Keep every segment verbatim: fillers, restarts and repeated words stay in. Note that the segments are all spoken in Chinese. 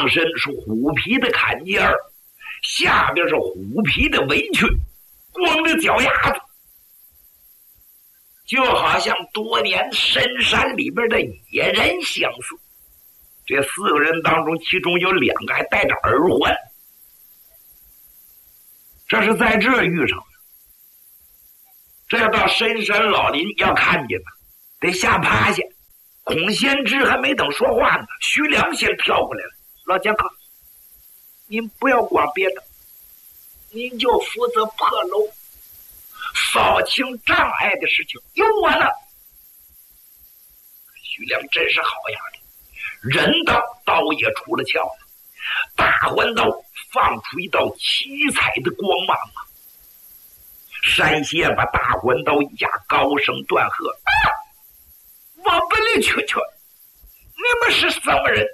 上身是虎皮的坎肩儿，下边是虎皮的围裙，光着脚丫子，就好像多年深山里边的野人相似。这四个人当中，其中有两个还戴着耳环，这是在这儿遇上的。这要到深山老林要看见他，得吓趴下。孔先知还没等说话呢，徐良先跳过来了：“老剑客，您不要管别的，您就负责破楼，扫清障碍的事情有我呢。”徐良真是好样的，人道刀也出了鞘了，大环刀放出一道七彩的光芒啊！山仙把大环刀一架，高声断喝：“啊！我不理去去，你们是什么人？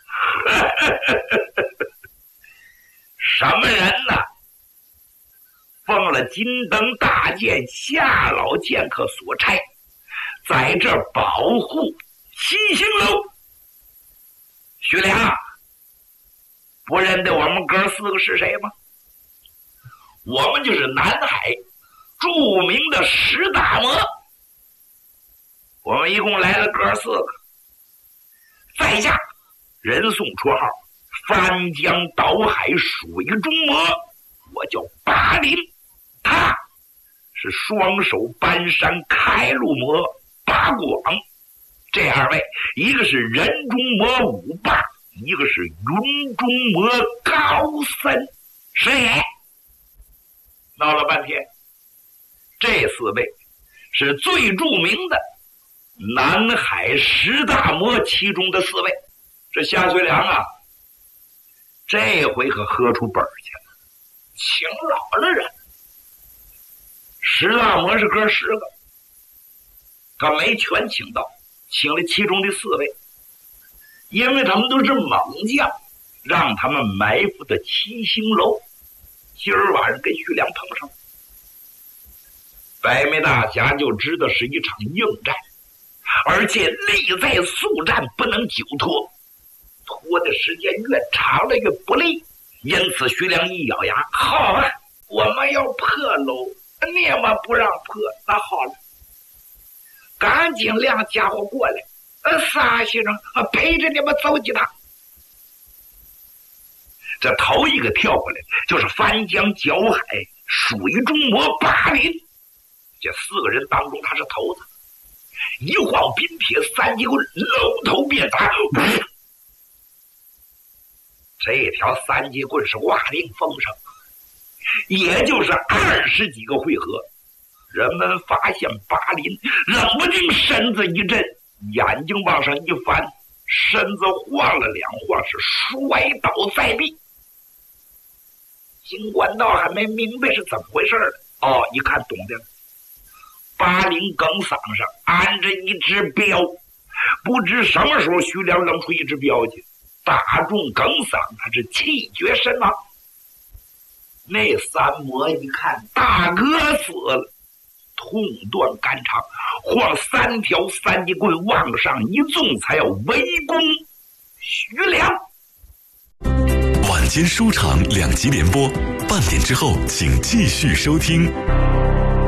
什么人呢？奉了金灯大剑夏老剑客所差，在这保护七星楼。徐良，不认得我们哥四个是谁吗？我们就是南海著名的石大魔。我们一共来了哥四个，在下人送绰号翻江倒海水中魔，我叫巴林。他是双手搬山开路魔八广。这二位，一个是人中魔五霸，一个是云中魔高僧。谁？闹了半天，这四位是最著名的南海十大魔其中的四位。这夏学良啊，这回可喝出本去了，请老了人。十大魔是哥十个，他没全请到，请了其中的四位，因为他们都是猛将，让他们埋伏在七星楼，今儿晚上跟徐良碰上。白眉大侠就知道是一场硬战，而且力在速战，不能久拖，拖的时间越长了越不利。因此徐良一咬牙：“好啊，我们要破楼，你们不让破，那好了，赶紧亮家伙过来，呃，仨先生陪着你们走几趟。”这头一个跳过来就是翻江搅海水中魔巴林。这四个人当中他是头子，一晃冰撇三节棍，搂头便砸。这条三节棍是瓦令风声，也就是二十几个回合，人们发现巴林冷不丁身子一震，眼睛往上一翻，身子晃了两晃，是摔倒在地。金官道还没明白是怎么回事呢，哦，一看懂的了，巴林梗嗓上安着一只镖，不知什么时候徐良扔出一只镖去，打中梗嗓，他是气绝身亡。那三魔一看大哥死了，痛断肝肠，晃三条三节棍往上一纵，才要围攻徐良。 晚间书场两集联播，半点之后请继续收听。